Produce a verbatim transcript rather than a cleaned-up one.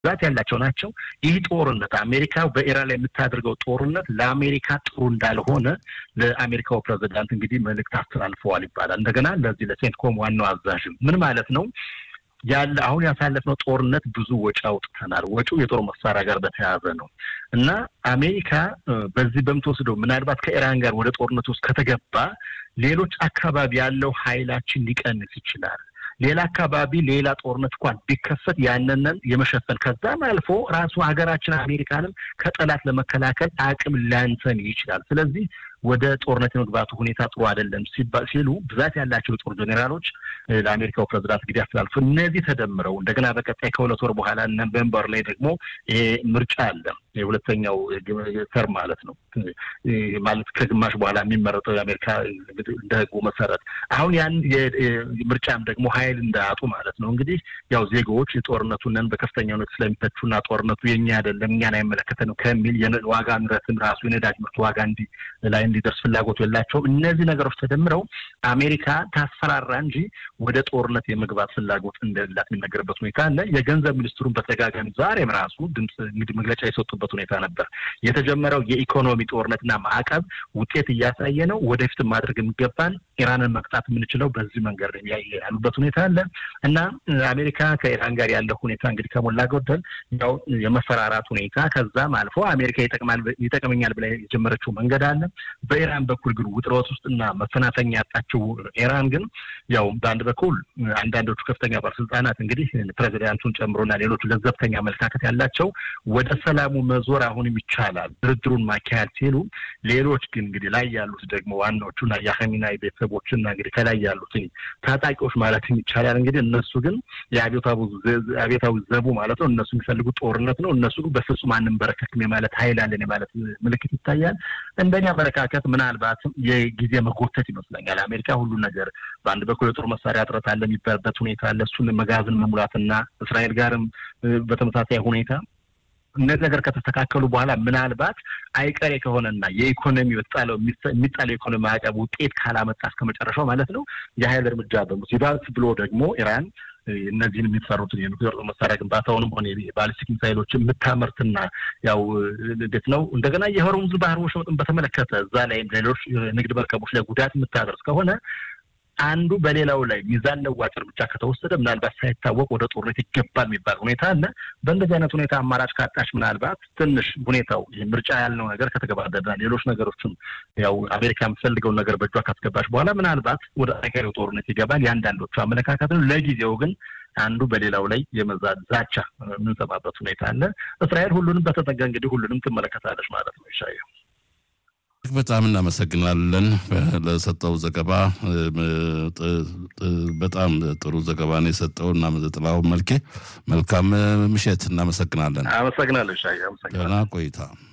ዛት ያላቸው ናቸው ይህ ጦርነት አሜሪካ በኢራን ላይ የምታደርገው ጦርነት ለአሜሪካ ጥሩ እንዳልሆነ ለአሜሪካው ፕሬዝዳንት እንግዲህ መልእክት አስተላልፈዋል ይባላል እንደገና ለዚህ ለሴንትኮም ዋናው አዛዥ ምን ማለት ነው ያለ አሁን ያሳለፈው ጦርነት ብዙ ወጪ አውጥተናል ወጪው የጦር መሳሪያ ጋር በተያያዘ ነው እና አሜሪካ በዚህ በመተወስደው ምናልባት ከኢራን ጋር ወደ ጦርነት ውስጥ ከተገባ ሌሎች አካባቢ ያለው ኃይላችን ሊቀንስ ይችላል ሌላ አካባቢ ሌላ ጦርነት እንኳን ቢከፈት ያንነን የመሸፈን ከዛም አልፎ ራሱ ሀገራችን አሜሪካንም ከጠላት ለመከላከል አቅም ላንተን ይችላል ስለዚህ ወደ ጦርነት የመግባቱ ሁኔታ ጥሩ አይደለም ሲሉ ብዛት ያላቸው ጦር ጄኔራሎች ለአሜሪካው ፕሬዝዳንት ግዲ አስተላልፉ እነዚህ ተደምረው እንደገና በቀጣይ ከሁለት ወር በኋላ ኖቬምበር ላይ ደግሞ ምርጫ አለ የሁለተኛው ተር ማለት ነው ማለት ከግማሽ በኋላ የሚመረጠው የአሜሪካ እንደጉ መሰረት አሁን ያን ምርጫም ደግሞ ኃይል እንዳያጡ ማለት ነው እንግዲህ ያው ዜጎች ጦርነቱን በከፍተኛ ሁኔታ ስለሚተቹና ጦርነቱ የኛ አይደለም እኛን አይመለከተንም ከሚል የዋጋ ንረትን ራሱ የነዳጅ ምርት ዋጋ እንዲ ላይ እንዲደርስ ፍላጎት ያላቸው እነዚህ ነገሮች ተደምረው አሜሪካ ታስፈራራ እንጂ ወደ ጦርነት የመግባት ፍላጎት እንደሌላት የሚነገርበት ሁኔታ አለ የገንዘብ ሚኒስትሩን በተጋጋሚ ዛሬም ራሱ ድምጽ እንግዲህ መግለጫ የሰጡበት ሁኔታ ነበር የተጀመረው የኢኮኖሚ ጦርነትና ማዕቀብ ውጤት እያሳየ ነው ወደፊት ማድረግ የሚገባን ኢራንን መቅጣት የምንችለው በዚህ መንገድ ነው ያሉበት ሁኔታ አለ እና አሜሪካ ከኢራን ጋር ያለው ሁኔታ እንግዲህ ከሞላ ጎደል ያው የመፈራራት ሁኔታ ከዛም አልፎ አሜሪካ ይጠቅማል ይጠቅመኛል ብላ የጀመረችው መንገድ አለ በኢራን በኩል ግን ውጥረት ውስጥና መፈናፈኛ ያጣቸው ኢራን ግን ያው በአንድ በኩል አንዳንዶቹ ከፍተኛ ባለስልጣናት እንግዲህ ፕሬዝዳንቱን ጨምሮና ሌሎች ለዘብተኛ መልካከት ያላቸው ወደ ሰላሙ መዞር አሁንም ይቻላል ድርድሩን ማካሄድ ሲሉ ሌሎች ግን እንግዲህ ላይ ያሉት ደግሞ ዋናዎቹና ያኸሚናይ ቤተሰቦችና እንግዲህ ከላይ ያሉት ታጣቂዎች ማለት ይቻላል እንግዲህ እነሱ ግን የአብዮታው አብዮታው ዘቡ ማለት ነው እነሱ የሚፈልጉት ጦርነት ነው እነሱ በፍጹም አንበረከክም ማለት ኃይል አለን ማለት ምልክት ይታያል እንደኛ በረካከት ምናልባት የጊዜ መጎተት ይመስላል አሜሪካ ሁሉ ነገር በአንድ በኩል የጦር መሳሪያ አጥረት አለ የሚባልበት ሁኔታ አለ እሱን መጋዘን መሙላትና እስራኤል ጋርም በተመሳሳይ ሁኔታ እነዚህ ነገር ከተስተካከሉ በኋላ ምናልባት አይቀሬ ከሆነና የኢኮኖሚ ወጣለው የሚጣለው ኢኮኖሚ ማዕቀብ ውጤት ካላመጣ እስከመጨረሻው ማለት ነው የኃይል እርምጃ በሙሲባት ብሎ ደግሞ ኢራን እነዚህን የሚፈሩት የኑክሌር መሳሪያ ግንባታውንም ሆነ ባሊስቲክ ሚሳይሎችን ምታመርትና ያው እንዴት ነው እንደገና የሆርሙዝ ባህር ወሽመጥን በተመለከተ እዛ ላይ ሌሎች ንግድ መርከቦች ላይ ጉዳት የምታደርስ ከሆነ አንዱ በሌላው ላይ ሚዛን ለዋጭ እርምጃ ከተወሰደ ምናልባት ሳይታወቅ ወደ ጦርነት ይገባል የሚባል ሁኔታ አለ በእንደዚህ አይነት ሁኔታ አማራጭ ካጣች ምናልባት ትንሽ ሁኔታው ምርጫ ያለው ነገር ከተገባደደና ሌሎች ነገሮችን ያው አሜሪካ የምትፈልገው ነገር በእጇ ካስገባች በኋላ ምናልባት ወደ አገሬው ጦርነት ይገባል ያንዳንዶቹ አመለካከት ነው ለጊዜው ግን አንዱ በሌላው ላይ የመዛዛቻ ምንሰማበት ሁኔታ አለ እስራኤል ሁሉንም በተጠጋ እንግዲህ ሁሉንም ትመለከታለች ማለት ነው ይሻየው በጣም እናመሰግናለን ለሰጠው ዘገባ በጣም ጥሩ ዘገባ ነው የሰጠውና መጥላው መልኬ መልካም ምሽት እናመሰግናለን አመሰግናለሁ ሻይ አመሰግናለሁ ቆይታ